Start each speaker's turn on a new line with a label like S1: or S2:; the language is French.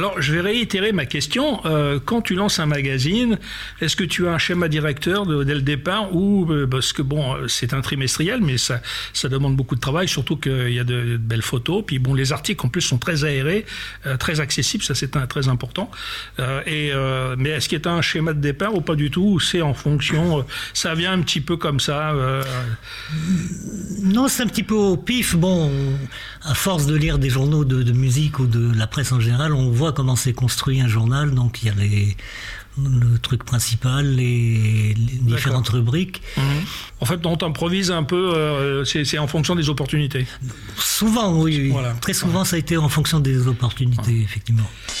S1: Alors, je vais réitérer ma question. Quand tu lances un magazine, est-ce que tu as un schéma directeur dès le départ ou parce que bon, c'est un trimestriel, mais ça demande beaucoup de travail, surtout qu'il y a de belles photos. Puis bon, les articles en plus sont très aérés, très accessibles, ça c'est très important. Mais est-ce qu'il y a un schéma de départ ou pas du tout? Ou c'est en fonction, ça vient un petit peu comme ça
S2: Non, c'est un petit peu au pif. Bon, à force de lire des journaux de musique ou de la presse en général, on voit comment c'est construit un journal. Donc il y a le truc principal, les différentes rubriques.
S1: Mmh. En fait, on t'improvise un peu, c'est en fonction des opportunités.
S2: Souvent, oui.
S1: Voilà.
S2: Très souvent, ça a été en fonction des opportunités, effectivement.